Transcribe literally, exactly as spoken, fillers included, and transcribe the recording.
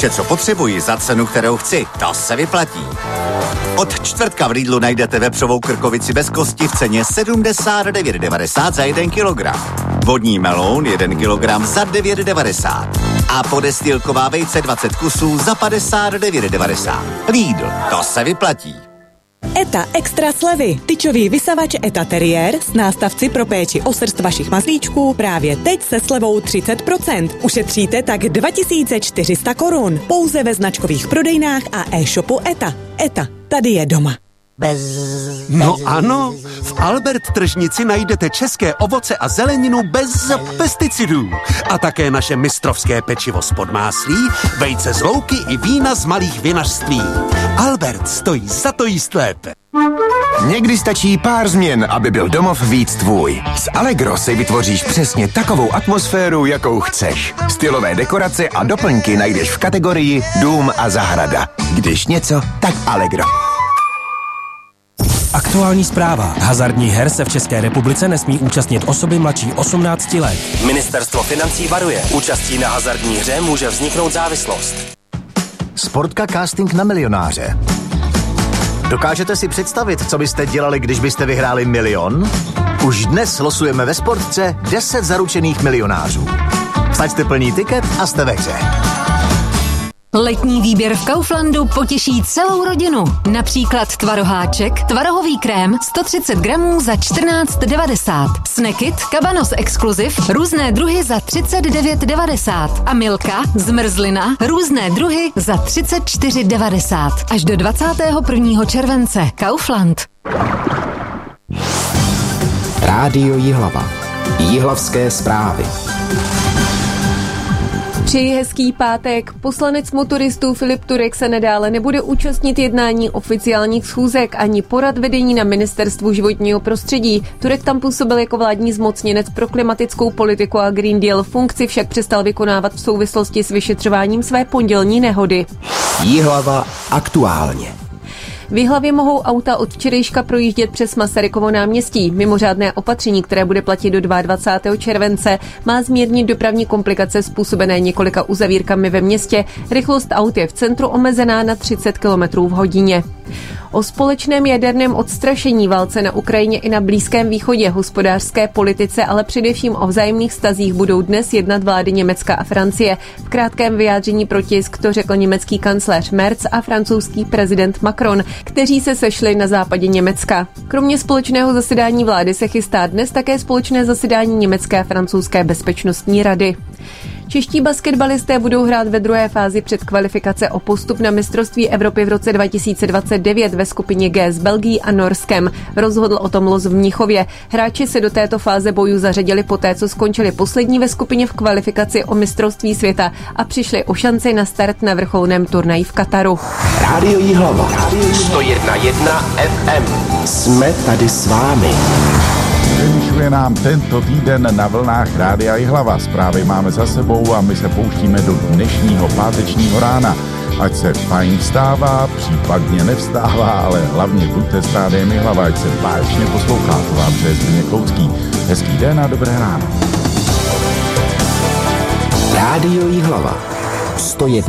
Vše, co potřebuji za cenu, kterou chci, to se vyplatí. Od čtvrtka v Lidlu najdete vepřovou krkovici bez kosti v ceně sedmdesát devět devadesát za jeden kilogram. Vodní meloun jeden kilogram za devět devadesát. A podestýlková vejce dvacet kusů za padesát devět devadesát. Lidl, to se vyplatí. Eta extra slevy. Tyčový vysavač Eta Terrier s nástavci pro péči o srst vašich mazlíčků právě teď se slevou třicet procent. Ušetříte tak dva tisíce čtyři sta korun. Pouze ve značkových prodejnách a e-shopu Eta. Eta, tady je doma. Bez, no bez... ano, v Albert tržnici najdete české ovoce a zeleninu bez pesticidů. A také naše mistrovské pečivo z podmáslí, vejce z louky i vína z malých vinařství. Albert stojí za to jíst lépe. Někdy stačí pár změn, aby byl domov víc tvůj. S Allegro si vytvoříš přesně takovou atmosféru, jakou chceš. Stylové dekorace a doplňky najdeš v kategorii Dům a zahrada. Když něco, tak Allegro. Aktuální zpráva. Hazardních her se v České republice nesmí účastnit osoby mladší osmnácti let. Ministerstvo financí varuje. Účastí na hazardní hře může vzniknout závislost. Sportka casting na milionáře. Dokážete si představit, co byste dělali, když byste vyhráli milion? Už dnes losujeme ve Sportce deset zaručených milionářů. Vsaďte plný tiket a jste ve hře. Letní výběr v Kauflandu potěší celou rodinu. Například tvaroháček, tvarohový krém sto třicet gramů za čtrnáct devadesát. Snackit, Cabanos Exclusive, různé druhy za třicet devět devadesát. A Milka, zmrzlina, různé druhy za třicet čtyři devadesát. Až do dvacátého prvního července. Kaufland. Rádio Jihlava. Jihlavské zprávy. Přeji hezký pátek. Poslanec motoristů Filip Turek se nadále nebude účastnit jednání oficiálních schůzek ani porad vedení na Ministerstvu životního prostředí. Turek tam působil jako vládní zmocněnec pro klimatickou politiku a Green Deal. Funkci však přestal vykonávat v souvislosti s vyšetřováním své pondělní nehody. Jihlava aktuálně. V Jihlavě mohou auta od včerejška projíždět přes Masarykovo náměstí. Mimořádné opatření, které bude platit do dvacátého druhého července, má zmírnit dopravní komplikace způsobené několika uzavírkami ve městě. Rychlost aut je v centru omezená na třicet kilometrů v hodině. O společném jaderném odstrašení, válce na Ukrajině i na Blízkém východě, hospodářské politice, ale především o vzájemných vztazích budou dnes jednat vlády Německa a Francie. V krátkém vyjádření pro tisk to řekl německý kancléř Merz a francouzský prezident Macron, kteří se sešli na západě Německa. Kromě společného zasedání vlády se chystá dnes také společné zasedání Německé a francouzské bezpečnostní rady. Čeští basketbalisté budou hrát ve druhé fázi předkvalifikace o postup na mistrovství Evropy v roce dva tisíce dvacet devět ve skupině G s Belgií a Norskem. Rozhodl o tom los v Mnichově. Hráči se do této fáze bojů zařadili poté, co skončili poslední ve skupině v kvalifikaci o mistrovství světa a přišli o šanci na start na vrcholném turnaji v Kataru. Rádio Jihlava. sto jedna celá jedna F M. Jsme tady s vámi. Vyšuje nám tento týden na vlnách Rádia Jihlava. Zprávy máme za sebou a my se pouštíme do dnešního pátečního rána. Ať se fajn vstává, případně nevstává, ale hlavně buďte s Rádiem Jihlava, ať se báječně poslouchá. To vám přeje Zbyněk Kloucký. Hezký den a dobré ráno. Rádio Jihlava. sto jedna